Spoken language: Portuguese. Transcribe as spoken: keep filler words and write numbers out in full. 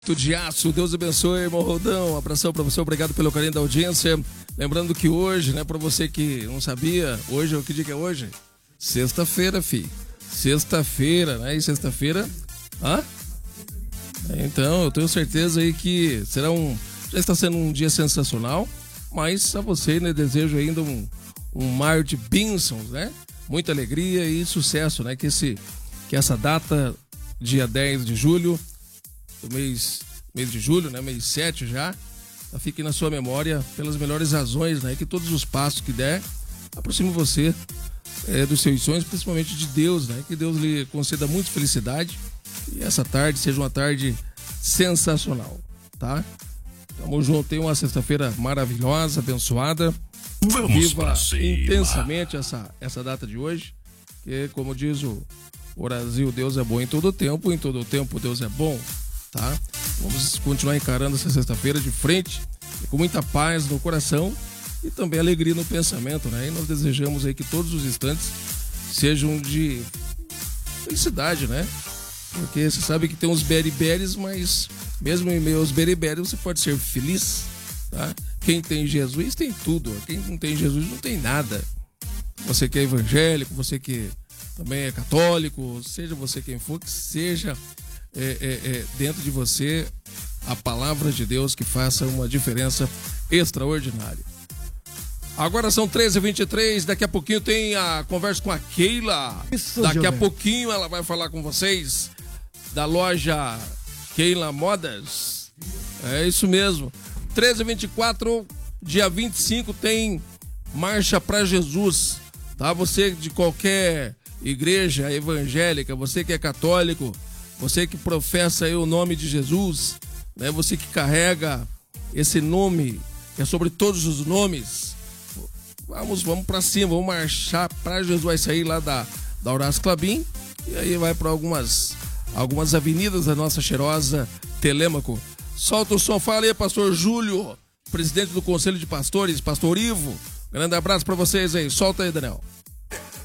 Tudo de aço, Deus abençoe, irmão Rodão, um abração pra você, obrigado pelo carinho da audiência. Lembrando que hoje, né, pra você que não sabia, hoje, o que dia que é hoje? Sexta-feira, fi. Sexta-feira, né, e sexta-feira, hã? Então, eu tenho certeza aí que será um, já está sendo um dia sensacional, mas a você, né, desejo ainda um, um mar de bênçãos, né? Muita alegria e sucesso, né, que, esse, que essa data, dia dez de julho, do mês, mês de julho, né? Mês sete já, fique na sua memória pelas melhores razões, né? Que todos os passos que der, aproxime você é, dos seus sonhos, principalmente de Deus, né? Que Deus lhe conceda muita felicidade e essa tarde seja uma tarde sensacional, tá? Tamo junto, tenha uma sexta-feira maravilhosa, abençoada. Vamos Viva intensamente essa, essa data de hoje, que como diz o Brasil, Deus é bom em todo tempo, em todo tempo Deus é bom. Tá? Vamos continuar encarando essa sexta-feira de frente, com muita paz no coração e também alegria no pensamento, né? E nós desejamos aí que todos os instantes sejam de felicidade, né? Porque você sabe que tem uns beriberes, mas mesmo em meio aos beriberes você pode ser feliz, tá? Quem tem Jesus tem tudo, quem não tem Jesus não tem nada. Você que é evangélico, você que também é católico, seja você quem for, que seja É, é, é, dentro de você a palavra de Deus que faça uma diferença extraordinária. Agora são treze e vinte e três, daqui a pouquinho tem a conversa com a Keila. Isso, daqui a pouquinho ela vai falar com vocês da loja Keila Modas. É isso mesmo. treze e vinte e quatro, dia vinte e cinco tem Marcha para Jesus, tá? Você de qualquer igreja evangélica, você que é católico, você que professa aí o nome de Jesus, né? Você que carrega esse nome, que é sobre todos os nomes, vamos, vamos para cima, vamos marchar para Jesus. Vai sair lá da, da Horácio Clabim e aí vai para algumas, algumas avenidas da nossa cheirosa Telêmaco. Solta o som, fala aí, pastor Júlio, presidente do Conselho de Pastores, pastor Ivo. Grande abraço para vocês aí, solta aí, Daniel.